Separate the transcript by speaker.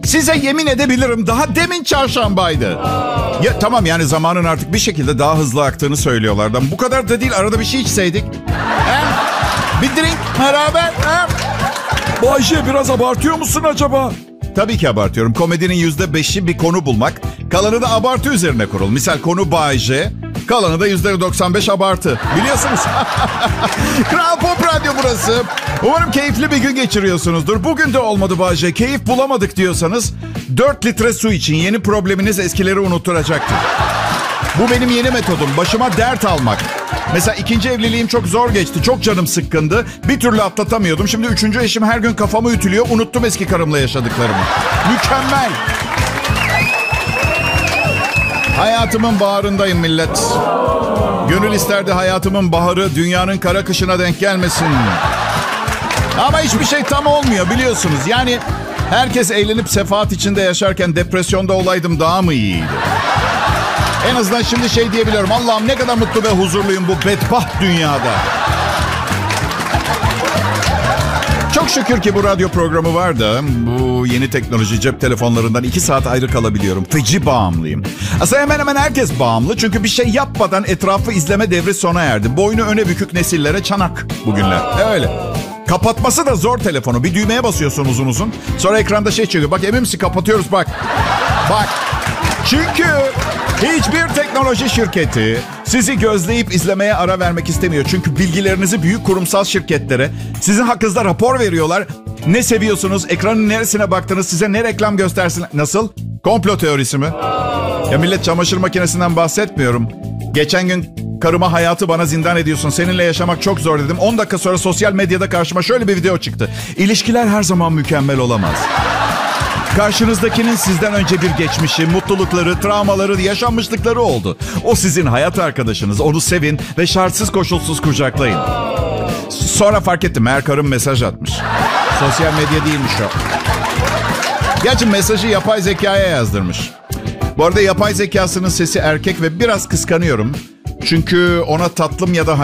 Speaker 1: Size yemin edebilirim daha demin çarşambaydı. Ya tamam yani zamanın artık bir şekilde daha hızlı aktığını söylüyorlardı. Bu kadar da değil, arada bir şey içseydik. Bir drink beraber.
Speaker 2: Bayşe biraz abartıyor musun acaba?
Speaker 1: Tabii ki abartıyorum. Komedinin %5'i bir konu bulmak. Kalanı da abartı üzerine kurul. Misal konu Bay J. Kalanı da %95 abartı. Biliyorsunuz. Kral Pop Radyo burası. Umarım keyifli bir gün geçiriyorsunuzdur. Bugün de olmadı Bay J. Keyif bulamadık diyorsanız 4 litre su için. Yeni probleminiz eskileri unutturacaktır. Bu benim yeni metodum. Başıma dert almak. Mesela ikinci evliliğim çok zor geçti. Çok canım sıkkındı. Bir türlü atlatamıyordum. Şimdi üçüncü eşim her gün kafamı ütülüyor. Unuttum eski karımla yaşadıklarımı. Mükemmel. Hayatımın baharındayım millet. Gönül isterdi hayatımın baharı dünyanın kara kışına denk gelmesin. Ama hiçbir şey tam olmuyor biliyorsunuz. Yani herkes eğlenip sefaat içinde yaşarken depresyonda olaydım daha mı iyiydi? En azından şimdi şey diyebiliyorum. Allah'ım ne kadar mutlu ve huzurluyum bu bedbaht dünyada. Çok şükür ki bu radyo programı var da bu yeni teknoloji cep telefonlarından 2 saat ayrı kalabiliyorum. Feci bağımlıyım. Aslında hemen hemen herkes bağımlı. Çünkü bir şey yapmadan etrafı izleme devri sona erdi. Boynu öne bükük nesillere çanak bugünler. Öyle. Kapatması da zor telefonu. Bir düğmeye basıyorsun uzun uzun. Sonra ekranda şey çıkıyor. Bak emin misin kapatıyoruz bak. Bak. Çünkü hiçbir teknoloji şirketi sizi gözleyip izlemeye ara vermek istemiyor. Çünkü bilgilerinizi büyük kurumsal şirketlere sizin hakkınızda rapor veriyorlar. Ne seviyorsunuz, ekranın neresine baktınız, size ne reklam göstersin. Nasıl? Komplo teorisi mi? Ya millet çamaşır makinesinden bahsetmiyorum. Geçen gün karıma hayatı bana zindan ediyorsun. Seninle yaşamak çok zor dedim. 10 dakika sonra sosyal medyada karşıma şöyle bir video çıktı. İlişkiler her zaman mükemmel olamaz. Karşınızdakinin sizden önce bir geçmişi, mutlulukları, travmaları, yaşanmışlıkları oldu. O sizin hayat arkadaşınız. Onu sevin ve şartsız koşulsuz kucaklayın. Sonra fark ettim. Meğer karım mesaj atmış. Sosyal medya değilmiş o. Gerçi mesajı yapay zekaya yazdırmış. Bu arada yapay zekasının sesi erkek ve biraz kıskanıyorum. Çünkü ona tatlım ya da